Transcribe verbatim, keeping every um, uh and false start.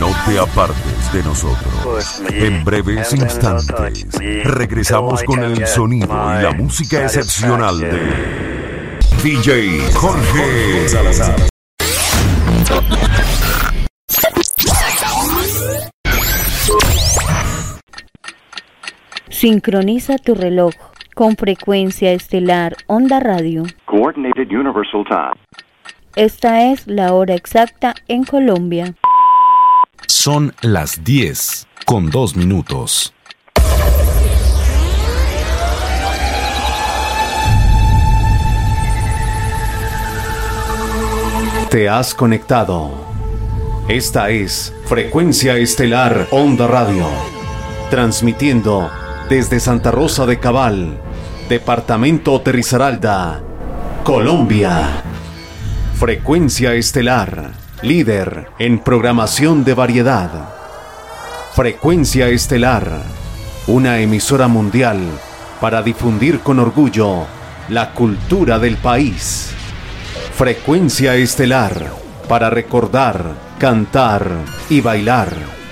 No te apartes de nosotros. En breves instantes regresamos con el sonido y la música excepcional de D J Jorge Salazar. Sincroniza tu reloj con Frecuencia Estelar Onda Radio. Coordinated Universal Time. Esta es la hora exacta en Colombia. Son las diez con dos minutos. Te has conectado. Esta es Frecuencia Estelar Onda Radio, transmitiendo desde Santa Rosa de Cabal, departamento de Risaralda, Colombia. Frecuencia Estelar, líder en programación de variedad. Frecuencia Estelar, una emisora mundial para difundir con orgullo la cultura del país. Frecuencia Estelar, para recordar, cantar y bailar.